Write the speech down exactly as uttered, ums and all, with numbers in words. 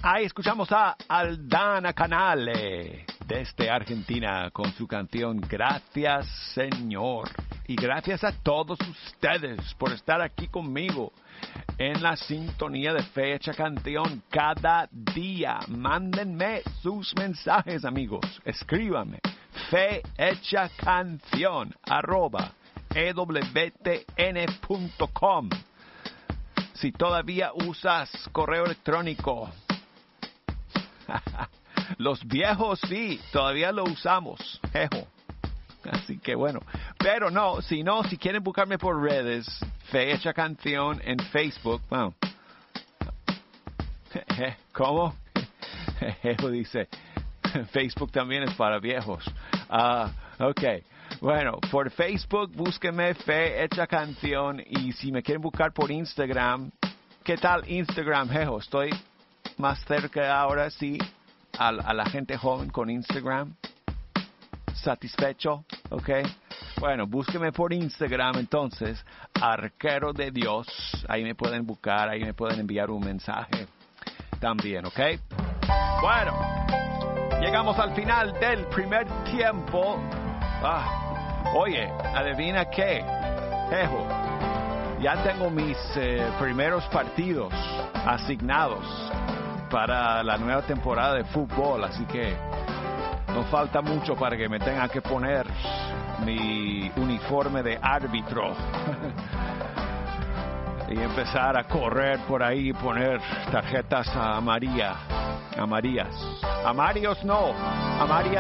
Ahí escuchamos a Aldana Canale desde Argentina con su canción Gracias Señor. Y gracias a todos ustedes por estar aquí conmigo en la sintonía de Fecha Canción cada día. Mándenme sus mensajes, amigos. Escríbanme. Fecha Canción arroba e w t n punto com. Si todavía usas correo electrónico. Los viejos sí, todavía lo usamos. Jejo. Así que bueno, pero no, si no, si quieren buscarme por redes, Fecha Canción en Facebook, bueno, ¿cómo? Jejo dice, Facebook también es para viejos. Ah, uh, ok, bueno, por Facebook búsquenme Fecha Canción y si me quieren buscar por Instagram, ¿qué tal Instagram, Jejo? Estoy más cerca ahora, sí, a, a la gente joven con Instagram. Satisfecho, ¿ok? Bueno, búsqueme por Instagram entonces, Arquero de Dios. Ahí me pueden buscar, ahí me pueden enviar un mensaje también, ¿ok? Bueno, llegamos al final del primer tiempo. Ah, oye, adivina qué, Jejo. Ya tengo mis eh, primeros partidos asignados para la nueva temporada de fútbol, así que no falta mucho para que me tenga que poner mi uniforme de árbitro y empezar a correr por ahí y poner tarjetas amarillas, amarillas, amarillos no, amarillas